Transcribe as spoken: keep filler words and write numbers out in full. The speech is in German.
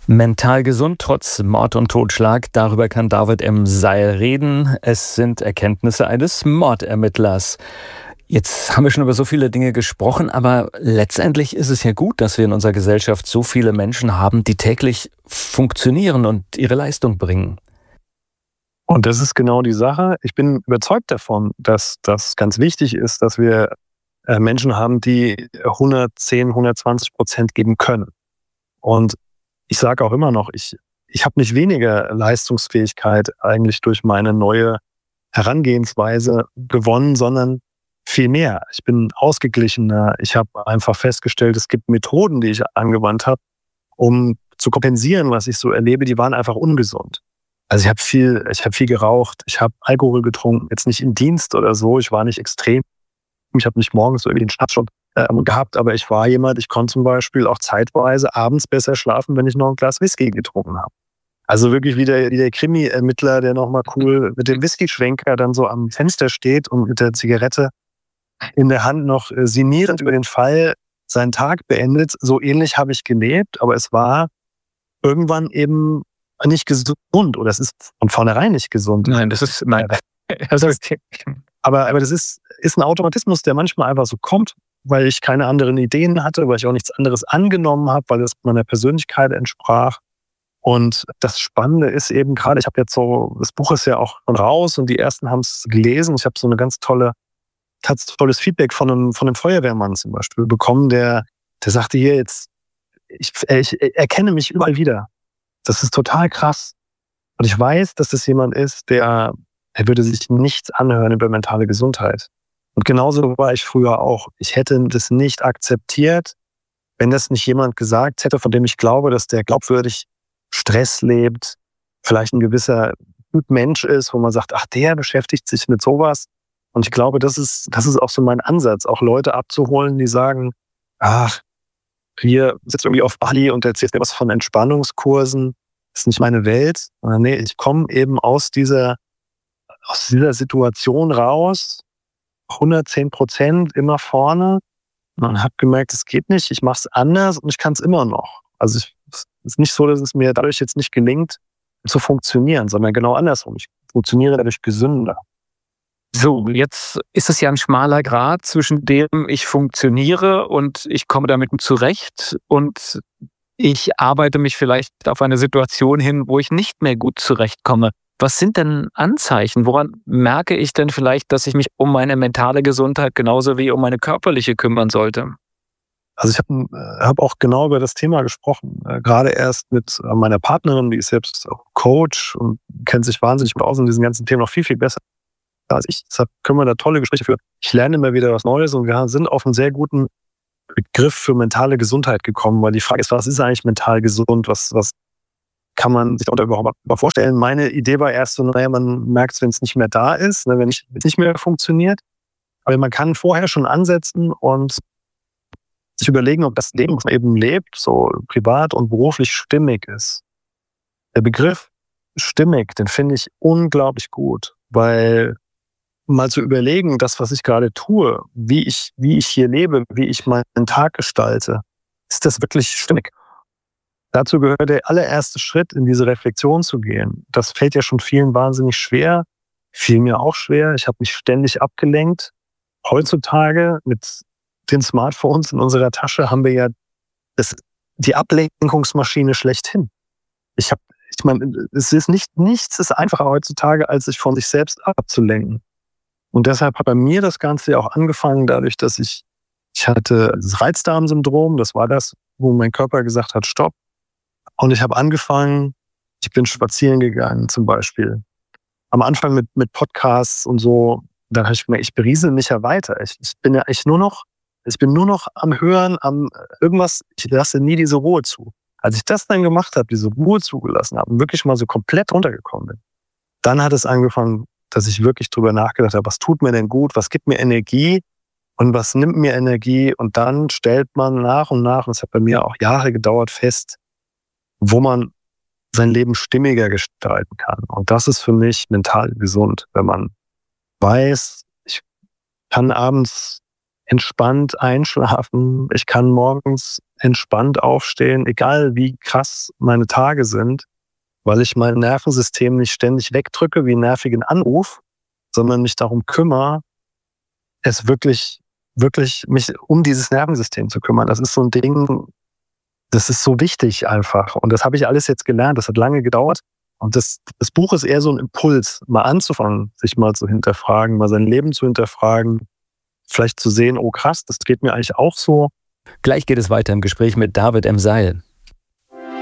Mental gesund trotz Mord und Totschlag, darüber kann David M. Seil reden. Es sind Erkenntnisse eines Mordermittlers. Jetzt haben wir schon über so viele Dinge gesprochen, aber letztendlich ist es ja gut, dass wir in unserer Gesellschaft so viele Menschen haben, die täglich funktionieren und ihre Leistung bringen. Und das ist genau die Sache. Ich bin überzeugt davon, dass das ganz wichtig ist, dass wir äh, Menschen haben, die hundertzehn, hundertzwanzig Prozent geben können. Und ich sage auch immer noch, ich, ich habe nicht weniger Leistungsfähigkeit eigentlich durch meine neue Herangehensweise gewonnen, sondern viel mehr. Ich bin ausgeglichener. Ich habe einfach festgestellt, es gibt Methoden, die ich angewandt habe, um zu kompensieren, was ich so erlebe, die waren einfach ungesund. Also ich habe viel, ich habe viel geraucht, ich habe Alkohol getrunken, jetzt nicht im Dienst oder so, ich war nicht extrem. Ich habe nicht morgens so irgendwie den Schnaps schon ähm, gehabt, aber ich war jemand, ich konnte zum Beispiel auch zeitweise abends besser schlafen, wenn ich noch ein Glas Whisky getrunken habe. Also wirklich wie der, wie der Krimi-Ermittler, der nochmal cool mit dem Whisky-Schwenker dann so am Fenster steht und mit der Zigarette in der Hand noch äh, sinnierend über den Fall seinen Tag beendet. So ähnlich habe ich gelebt, aber es war irgendwann eben nicht gesund oder es ist von vornherein nicht gesund. Nein, das ist, nein. Das ist, aber, aber das ist, ist ein Automatismus, der manchmal einfach so kommt, weil ich keine anderen Ideen hatte, weil ich auch nichts anderes angenommen habe, weil es meiner Persönlichkeit entsprach. Und das Spannende ist eben gerade, ich habe jetzt so, das Buch ist ja auch schon raus und die ersten haben es gelesen. Ich habe so eine ganz tolle, ganz tolles Feedback von einem, von einem Feuerwehrmann zum Beispiel bekommen, der, der sagte hier jetzt, ich, ich erkenne mich überall wieder. Das ist total krass. Und ich weiß, dass das jemand ist, der, er würde sich nichts anhören über mentale Gesundheit. Und genauso war ich früher auch. Ich hätte das nicht akzeptiert, wenn das nicht jemand gesagt hätte, von dem ich glaube, dass der glaubwürdig Stress lebt, vielleicht ein gewisser Typ Mensch ist, wo man sagt, ach, der beschäftigt sich mit sowas. Und ich glaube, das ist, das ist auch so mein Ansatz, auch Leute abzuholen, die sagen, ach, hier sitzt irgendwie auf Bali und erzählt mir was von Entspannungskursen. Das ist nicht meine Welt. Nee, ich komme eben aus dieser, aus dieser Situation raus, hundertzehn Prozent immer vorne und habe gemerkt, es geht nicht, ich mache es anders und ich kann es immer noch. Also ich, es ist nicht so, dass es mir dadurch jetzt nicht gelingt, zu funktionieren, sondern genau andersrum. Ich funktioniere dadurch gesünder. So, jetzt ist es ja ein schmaler Grat zwischen dem, ich funktioniere und ich komme damit zurecht und ich arbeite mich vielleicht auf eine Situation hin, wo ich nicht mehr gut zurechtkomme. Was sind denn Anzeichen? Woran merke ich denn vielleicht, dass ich mich um meine mentale Gesundheit genauso wie um meine körperliche kümmern sollte? Also ich habe hab auch genau über das Thema gesprochen. Äh, gerade erst mit äh, meiner Partnerin, die ist selbst auch Coach und kennt sich wahnsinnig gut aus in diesen ganzen Themen noch viel, viel besser als ich. Deshalb können wir da tolle Gespräche führen. Ich lerne immer wieder was Neues und wir sind auf einen sehr guten Begriff für mentale Gesundheit gekommen, weil die Frage ist, was ist eigentlich mental gesund? Was, was kann man sich da überhaupt mal vorstellen? Meine Idee war erst so, naja, man merkt es, wenn es nicht mehr da ist, ne, wenn es nicht mehr funktioniert. Aber man kann vorher schon ansetzen und sich überlegen, ob das Leben, was man eben lebt, so privat und beruflich stimmig ist. Der Begriff stimmig, den finde ich unglaublich gut, weil mal zu überlegen, das, was ich gerade tue, wie ich, wie ich hier lebe, wie ich meinen Tag gestalte, ist das wirklich stimmig? Dazu gehört der allererste Schritt, in diese Reflexion zu gehen. Das fällt ja schon vielen wahnsinnig schwer, fiel mir auch schwer. Ich habe mich ständig abgelenkt. Heutzutage mit den Smartphones in unserer Tasche haben wir ja das, die Ablenkungsmaschine schlechthin. Ich habe, ich meine, es ist nicht, nichts ist einfacher heutzutage, als sich von sich selbst abzulenken. Und deshalb hat bei mir das Ganze ja auch angefangen, dadurch, dass ich, ich hatte das Reizdarmsyndrom, das war das, wo mein Körper gesagt hat, stopp. Und ich habe angefangen, ich bin spazieren gegangen zum Beispiel. Am Anfang mit, mit Podcasts und so, dann habe ich gemerkt, ich beriesel mich ja weiter. Ich, ich bin ja eigentlich nur noch, ich bin nur noch am Hören, am irgendwas, ich lasse nie diese Ruhe zu. Als ich das dann gemacht habe, diese Ruhe zugelassen habe und wirklich mal so komplett runtergekommen bin, dann hat es angefangen, dass ich wirklich drüber nachgedacht habe, was tut mir denn gut, was gibt mir Energie und was nimmt mir Energie. Und dann stellt man nach und nach, und es hat bei mir auch Jahre gedauert, fest, wo man sein Leben stimmiger gestalten kann. Und das ist für mich mental gesund, wenn man weiß, ich kann abends entspannt einschlafen, ich kann morgens entspannt aufstehen, egal wie krass meine Tage sind, weil ich mein Nervensystem nicht ständig wegdrücke wie einen nervigen Anruf, sondern mich darum kümmere, es wirklich, wirklich mich um dieses Nervensystem zu kümmern. Das ist so ein Ding, das ist so wichtig einfach. Und das habe ich alles jetzt gelernt. Das hat lange gedauert. Und das, das Buch ist eher so ein Impuls, mal anzufangen, sich mal zu hinterfragen, mal sein Leben zu hinterfragen, vielleicht zu sehen, oh krass, das geht mir eigentlich auch so. Gleich geht es weiter im Gespräch mit David M. Seil.